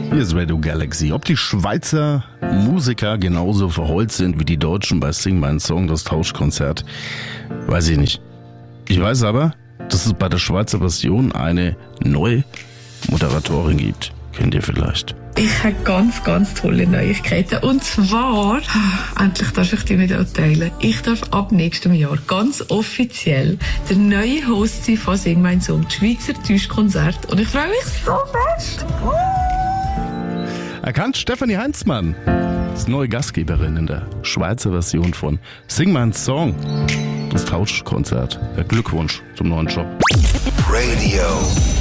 Hier ist Radio Galaxy. Ob die Schweizer Musiker genauso verheult sind wie die Deutschen bei Sing meinen Song, das Tauschkonzert, weiß ich nicht. Ich weiß aber, dass es bei der Schweizer Version eine neue Moderatorin gibt. Kennt ihr vielleicht? Ich habe ganz tolle Neuigkeiten. Und zwar, endlich darf ich die mit teilen. Ich darf ab nächstem Jahr ganz offiziell der neue Host sein von Sing mein Song, das Schweizer Tauschkonzert. Und ich freue mich so fest. Erkannt Stefanie Heinzmann, ist neue Gastgeberin in der Schweizer Version von Sing mein Song, das Tauschkonzert. Glückwunsch zum neuen Job. Radio